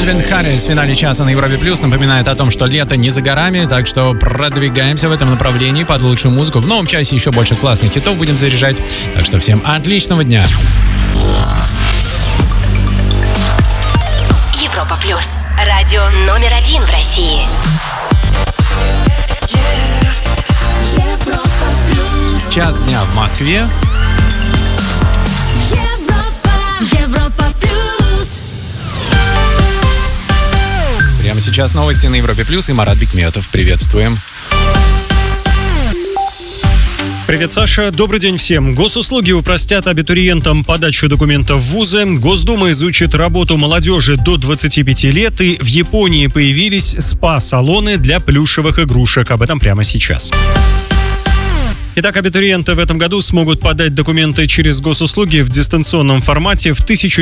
Кельвин Харрис в финале часа на Европе Плюс напоминает о том, что лето не за горами, так что продвигаемся в этом направлении под лучшую музыку. В новом часе еще больше классных хитов будем заряжать, так что всем отличного дня. Европа Плюс. Радио номер 1 в России. Час дня в Москве. Европа Плюс. Прямо сейчас новости на Европе Плюс и Марат Бекметов. Приветствуем. Привет, Саша. Добрый день всем. Госуслуги упростят абитуриентам подачу документов в вузы. Госдума изучит работу молодежи до 25 лет. И в Японии появились спа-салоны для плюшевых игрушек. Об этом прямо сейчас. Итак, абитуриенты в этом году смогут подать документы через госуслуги в дистанционном формате в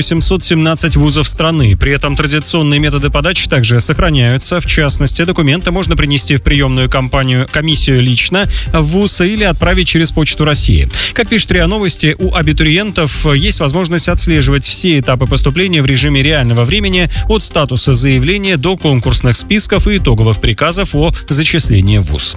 1717 вузов страны. При этом традиционные методы подачи также сохраняются. В частности, документы можно принести в приемную комиссию лично в вуз или отправить через Почту России. Как пишет РИА Новости, у абитуриентов есть возможность отслеживать все этапы поступления в режиме реального времени от статуса заявления до конкурсных списков и итоговых приказов о зачислении в вуз.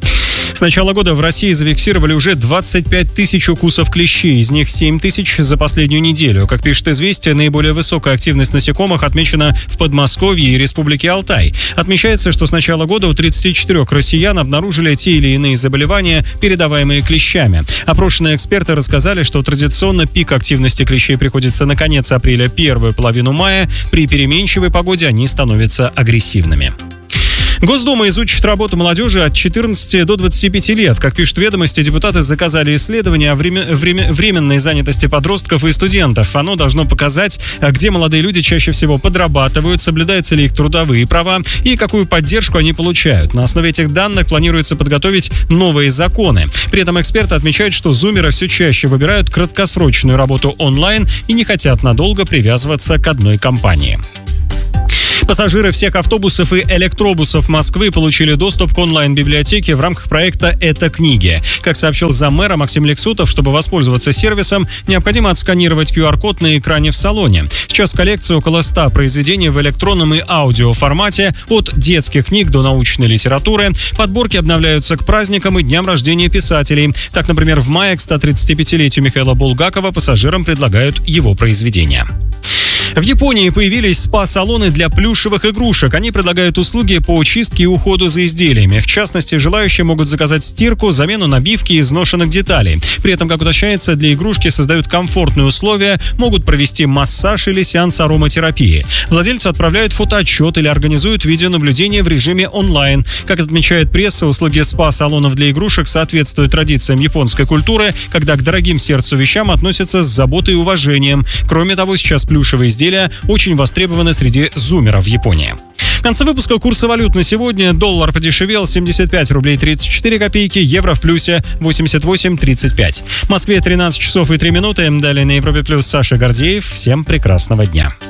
С начала года в России зафиксировали уже 25 тысяч укусов клещей, из них 7 тысяч за последнюю неделю. Как пишет «Известия», наиболее высокая активность насекомых отмечена в Подмосковье и Республике Алтай. Отмечается, что с начала года у 34 россиян обнаружили те или иные заболевания, передаваемые клещами. Опрошенные эксперты рассказали, что традиционно пик активности клещей приходится на конец апреля, первую половину мая. При переменчивой погоде они становятся агрессивными. Госдума изучит работу молодежи от 14 до 25 лет. Как пишут «Ведомости», депутаты заказали исследование о временной занятости подростков и студентов. Оно должно показать, где молодые люди чаще всего подрабатывают, соблюдаются ли их трудовые права и какую поддержку они получают. На основе этих данных планируется подготовить новые законы. При этом эксперты отмечают, что зумеры все чаще выбирают краткосрочную работу онлайн и не хотят надолго привязываться к одной компании. Пассажиры всех автобусов и электробусов Москвы получили доступ к онлайн-библиотеке в рамках проекта «Это книги». Как сообщил заммэра Максим Лексутов, чтобы воспользоваться сервисом, необходимо отсканировать QR-код на экране в салоне. Сейчас в коллекции около 100 произведений в электронном и аудиоформате, от детских книг до научной литературы. Подборки обновляются к праздникам и дням рождения писателей. Так, например, в мае к 135-летию Михаила Булгакова пассажирам предлагают его произведения. В Японии появились спа-салоны для плюшевых игрушек. Они предлагают услуги по чистке и уходу за изделиями. В частности, желающие могут заказать стирку, замену набивки и изношенных деталей. При этом, как уточняется, для игрушки создают комфортные условия, могут провести массаж или сеанс ароматерапии. Владельцу отправляют фотоотчет или организуют видеонаблюдение в режиме онлайн. Как отмечает пресса, услуги спа-салонов для игрушек соответствуют традициям японской культуры, когда к дорогим сердцу вещам относятся с заботой и уважением. Кроме того, сейчас плюшевые изделия очень востребованы среди зумеров в Японии. В конце выпуска курсы валют на сегодня. Доллар подешевел 75 рублей 34 копейки, евро в плюсе 88,35. В Москве 13 часов и 3 минуты. Далее на Европе Плюс Саша Гордеев. Всем прекрасного дня.